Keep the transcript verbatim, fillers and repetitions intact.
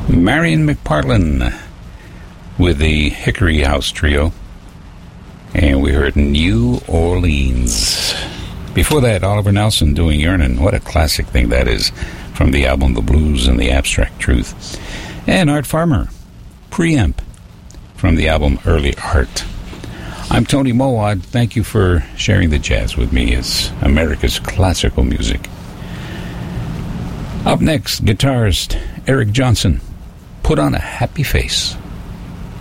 Marion McPartlin with the Hickory House Trio. And we heard New Orleans. Before that, Oliver Nelson doing Yearnin'. What a classic thing that is from the album The Blues and the Abstract Truth. And Art Farmer, Preamp, from the album Early Art. I'm Tony Mowat. Thank you for sharing the jazz with me. It's America's classical music. Up next, guitarist Eric Johnson. Put on a Happy Face.